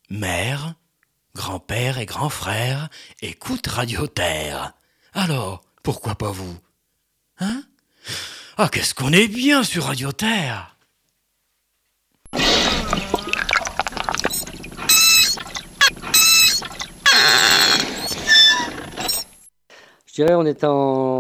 Mère, grand-père et grand-frère écoutent Radio Terre. Alors, pourquoi pas vous? Hein? Ah, qu'est-ce qu'on est bien sur Radio Terre! Je dirais on est en